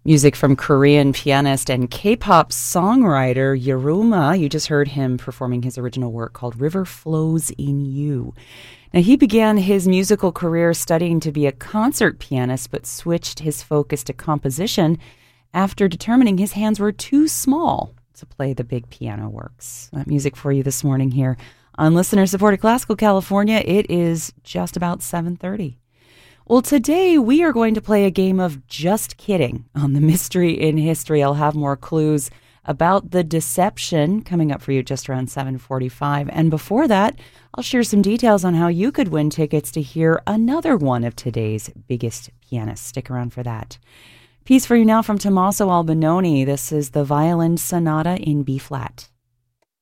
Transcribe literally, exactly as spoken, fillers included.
Music from Korean pianist and K-pop songwriter Yeruma. You just heard him performing his original work called River Flows in You. Now, he began his musical career studying to be a concert pianist, but switched his focus to composition after determining his hands were too small to play the big piano works. That music for you this morning here on listener-supported Classical California. It is just about seven thirty. Well, today we are going to play a game of Just Kidding on the Mystery in History. I'll have more clues about the deception coming up for you just around seven forty-five. And before that, I'll share some details on how you could win tickets to hear another one of today's biggest pianists. Stick around for that. Piece for you now from Tommaso Albinoni. This is the Violin Sonata in B-flat.